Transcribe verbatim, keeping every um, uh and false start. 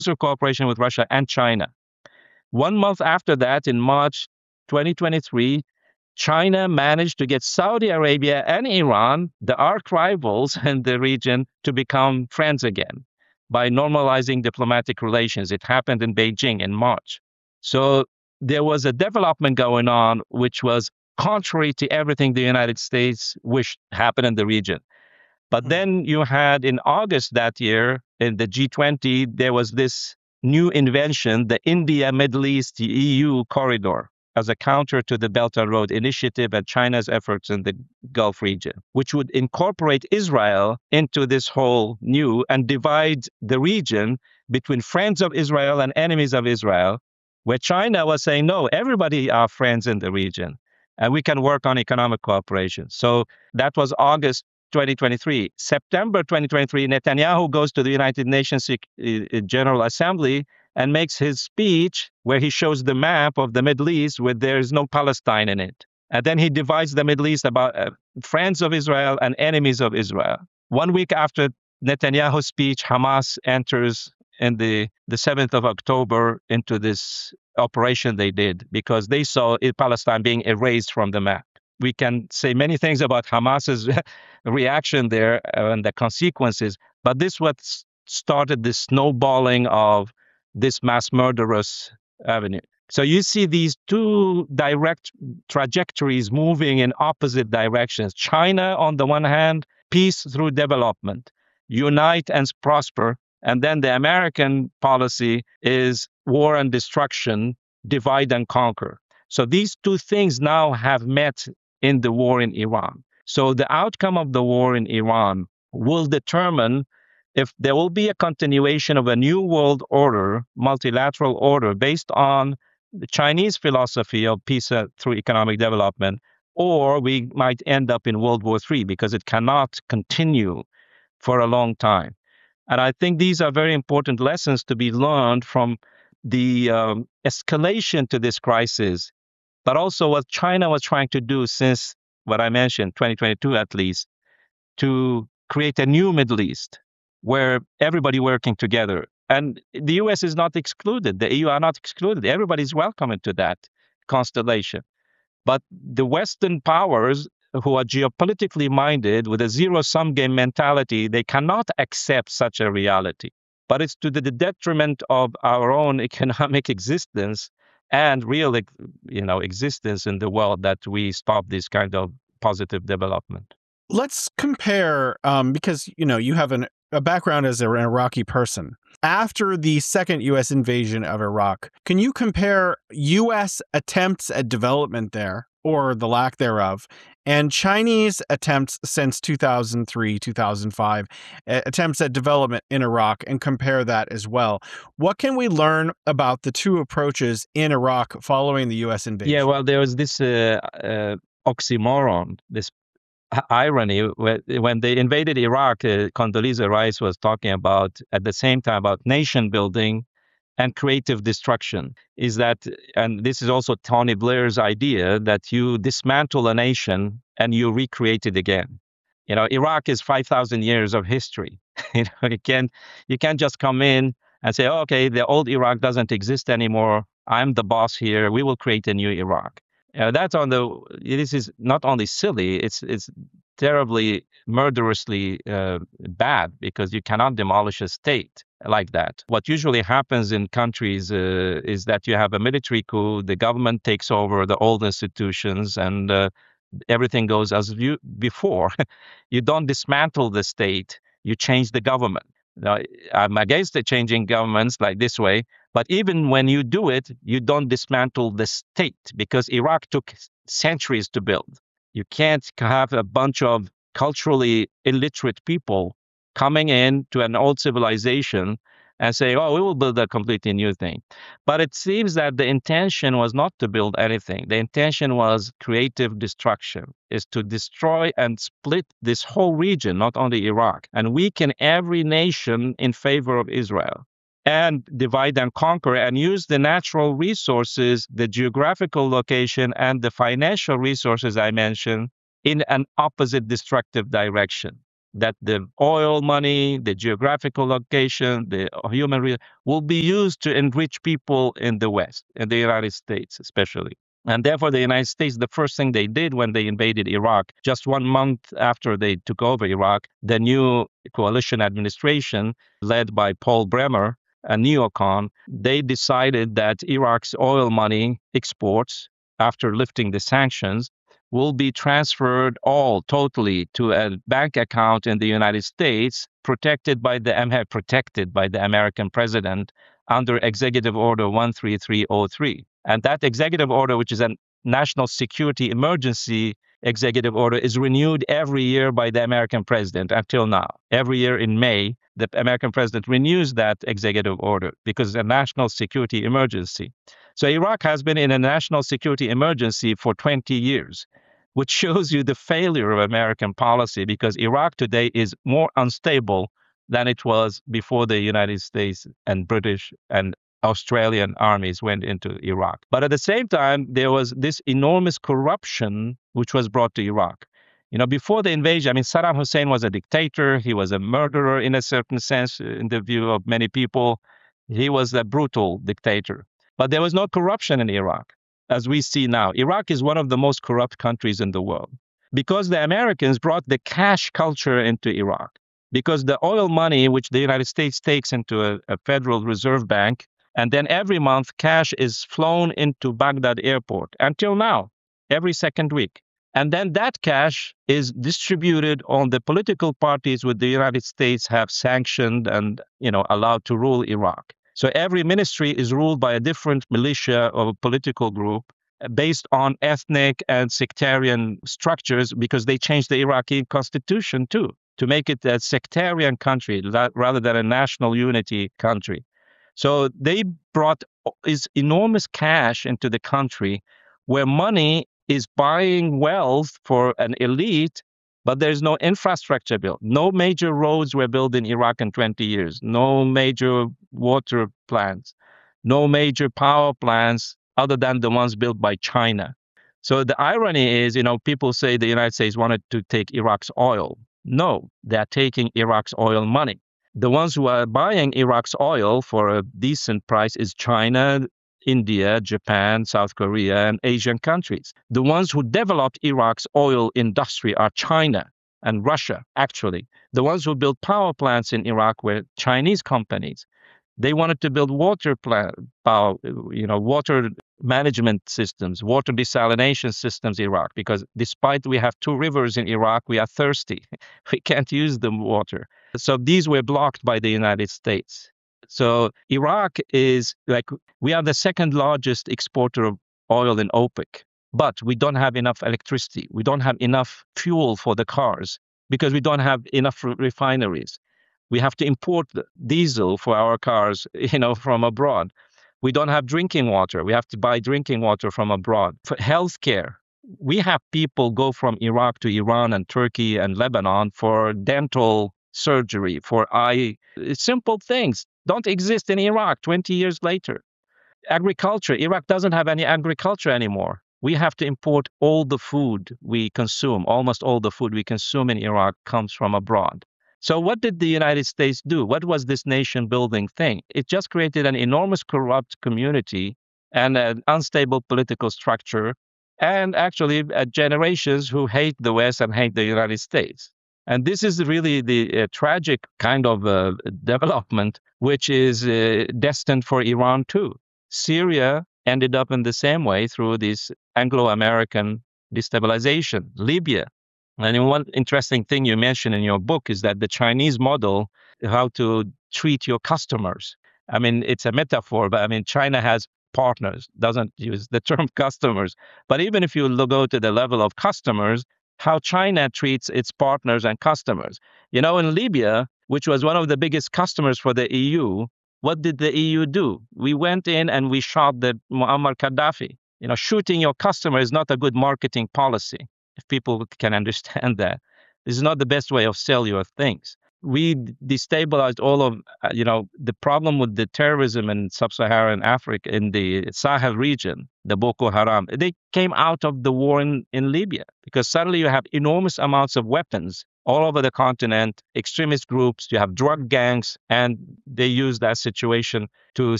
cooperation with Russia and China. One month after that, in March twenty twenty-three, China managed to get Saudi Arabia and Iran, the arch rivals in the region, to become friends again by normalizing diplomatic relations. It happened in Beijing in March. So there was a development going on which was contrary to everything the United States wished happened in the region. But then you had in August that year, in the G twenty, there was this new invention, the India, Middle East, E U corridor, as a counter to the Belt and Road Initiative and China's efforts in the Gulf region, which would incorporate Israel into this whole new and divide the region between friends of Israel and enemies of Israel, where China was saying, no, everybody are friends in the region, and we can work on economic cooperation. So that was August twenty twenty-three. September twenty twenty-three, Netanyahu goes to the United Nations General Assembly and makes his speech where he shows the map of the Middle East where there is no Palestine in it. And then he divides the Middle East about uh, friends of Israel and enemies of Israel. One week after Netanyahu's speech, Hamas enters in the, the seventh of October into this operation they did because they saw Palestine being erased from the map. We can say many things about Hamas's reaction there and the consequences, but this what started this snowballing of this mass murderous avenue. So you see these two direct trajectories moving in opposite directions. China, on the one hand, peace through development, unite and prosper. And then the American policy is war and destruction, divide and conquer. So these two things now have met in the war in Iran. So the outcome of the war in Iran will determine if there will be a continuation of a new world order, multilateral order, based on the Chinese philosophy of peace through economic development, or we might end up in World War Three because it cannot continue for a long time. And I think these are very important lessons to be learned from the um, escalation to this crisis, but also what China was trying to do since what I mentioned, twenty twenty-two at least, to create a new Middle East where everybody working together. And the U S is not excluded. The E U are not excluded. Everybody's welcome into that constellation. But the Western powers who are geopolitically minded with a zero-sum game mentality, they cannot accept such a reality. But it's to the detriment of our own economic existence and real, you know, existence in the world that we stop this kind of positive development. Let's compare, um, because, you know, you have an, a background as an Iraqi person. After the second U S invasion of Iraq, can you compare U S attempts at development there, or the lack thereof, and Chinese attempts since two thousand three, two thousand five, attempts at development in Iraq, and compare that as well? What can we learn about the two approaches in Iraq following the U S invasion? Yeah, well, there was this uh, uh, oxymoron, this irony. When they invaded Iraq, uh, Condoleezza Rice was talking about, at the same time, about nation building and creative destruction. Is that, and this is also Tony Blair's idea, that you dismantle a nation and you recreate it again. You know, Iraq is five thousand years of history. you know, you can't, you can't just come in and say, oh, okay, the old Iraq doesn't exist anymore. I'm the boss here. We will create a new Iraq. Uh, that's on the. This is not only silly; it's it's terribly murderously uh, bad because you cannot demolish a state like that. What usually happens in countries uh, is that you have a military coup, the government takes over the old institutions, and uh, everything goes as you, before. You don't dismantle the state; you change the government. Now, I'm against the changing governments like this way, but even when you do it, you don't dismantle the state because Iraq took centuries to build. You can't have a bunch of culturally illiterate people coming in to an old civilization and say, oh, we will build a completely new thing. But it seems that the intention was not to build anything. The intention was creative destruction, is to destroy and split this whole region, not only Iraq, and weaken every nation in favor of Israel, and divide and conquer and use the natural resources, the geographical location, and the financial resources I mentioned in an opposite destructive direction. that the oil money, the geographical location, the human re- will be used to enrich people in the West, in the United States especially. And therefore, the United States, the first thing they did when they invaded Iraq, just one month after they took over Iraq, the new coalition administration led by Paul Bremer, a neocon, they decided that Iraq's oil money exports, after lifting the sanctions, will be transferred all totally to a bank account in the United States, protected by the protected by the American president under Executive Order one three three oh three. And that executive order, which is a national security emergency executive order, is renewed every year by the American president until now. Every year in May, the American president renews that executive order because it's a national security emergency. So Iraq has been in a national security emergency for twenty years, which shows you the failure of American policy, because Iraq today is more unstable than it was before the United States and British and Australian armies went into Iraq. But at the same time, there was this enormous corruption which was brought to Iraq. You know, before the invasion, I mean, Saddam Hussein was a dictator. He was a murderer in a certain sense, in the view of many people. He was a brutal dictator. But there was no corruption in Iraq, as we see now. Iraq is one of the most corrupt countries in the world because the Americans brought the cash culture into Iraq. Because the oil money, which the United States takes into a, a Federal Reserve Bank, and then every month cash is flown into Baghdad airport until now, every second week. And then that cash is distributed on the political parties which the United States have sanctioned and, you know, allowed to rule Iraq. So every ministry is ruled by a different militia or political group based on ethnic and sectarian structures, because they changed the Iraqi constitution too, to make it a sectarian country rather than a national unity country. So they brought is enormous cash into the country where money is buying wealth for an elite, but there's no infrastructure built. No major roads were built in Iraq in twenty years. No major water plants. No major power plants other than the ones built by China. So the irony is, you know, people say the United States wanted to take Iraq's oil. No, they're taking Iraq's oil money. The ones who are buying Iraq's oil for a decent price is China, India, Japan, South Korea, and Asian countries. The ones who developed Iraq's oil industry are China and Russia, actually. The ones who built power plants in Iraq were Chinese companies. They wanted to build water plant, power, you know, water management systems, water desalination systems in Iraq, because despite we have two rivers in Iraq, we are thirsty. We can't use the water. So these were blocked by the United States. So Iraq is like, we are the second largest exporter of oil in OPEC, but we don't have enough electricity. We don't have enough fuel for the cars because we don't have enough refineries. We have to import diesel for our cars, you know, from abroad. We don't have drinking water. We have to buy drinking water from abroad. For healthcare, we have people go from Iraq to Iran and Turkey and Lebanon for dental surgery, for eye, simple things don't exist in Iraq twenty years later. Agriculture, Iraq doesn't have any agriculture anymore. We have to import all the food we consume. Almost all the food we consume in Iraq comes from abroad. So what did the United States do? What was this nation building thing? It just created an enormous corrupt community and an unstable political structure, and actually uh, generations who hate the West and hate the United States. And this is really the uh, tragic kind of uh, development, which is uh, destined for Iran too. Syria ended up in the same way through this Anglo-American destabilization. Libya. And one interesting thing you mentioned in your book is that the Chinese model, how to treat your customers. I mean, it's a metaphor, but I mean, China has partners, doesn't use the term customers. But even if you go to the level of customers, how China treats its partners and customers. You know, in Libya, which was one of the biggest customers for the E U, what did the E U do? We went in and we shot the Muammar Gaddafi. You know, shooting your customer is not a good marketing policy. If people can understand that, this is not the best way of sell your things. We destabilized all of, uh, you know, the problem with the terrorism in sub-Saharan Africa, in the Sahel region, the Boko Haram, they came out of the war in, in Libya because suddenly you have enormous amounts of weapons all over the continent, extremist groups, you have drug gangs, and they use that situation to